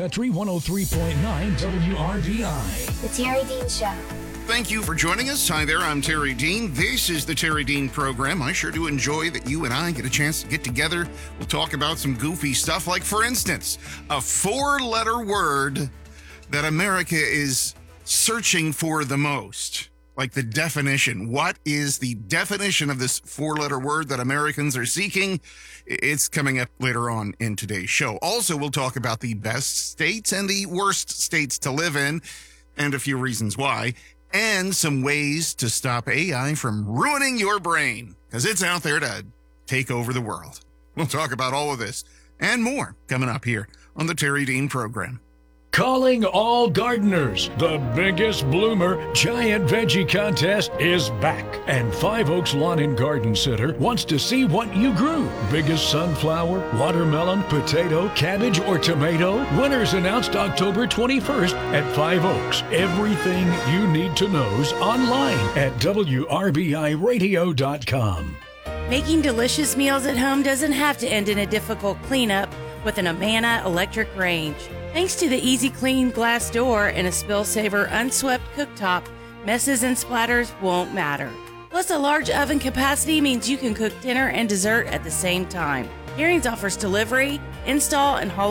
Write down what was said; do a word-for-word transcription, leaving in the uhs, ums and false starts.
Country one oh three point nine W R B I. The Terry Dean Show. Thank you for joining us. Hi there, I'm Terry Dean. This is the Terry Dean program. I sure do enjoy that you and I get a chance to get together. We'll talk about some goofy stuff, like, for instance, a four-letter word that America is searching for the most. Like the definition. What is the definition of this four-letter word that Americans are seeking? It's coming up later on in today's show. Also, we'll talk about the best states and the worst states to live in, and a few reasons why, and some ways to stop A I from ruining your brain, because it's out there to take over the world. We'll talk about all of this and more coming up here on the Terry Dean program. Calling all gardeners. The biggest bloomer giant veggie contest is back. And Five Oaks Lawn and Garden Center wants to see what you grew. Biggest sunflower, watermelon, potato, cabbage, or tomato? Winners announced October twenty-first at Five Oaks. Everything you need to know's online at W R B I radio dot com. Making delicious meals at home doesn't have to end in a difficult cleanup with an Amana electric range. Thanks to the Easy Clean glass door and a Spill Saver unswept cooktop, messes and splatters won't matter. Plus, a large oven capacity means you can cook dinner and dessert at the same time. Hearings offers delivery, install, and haul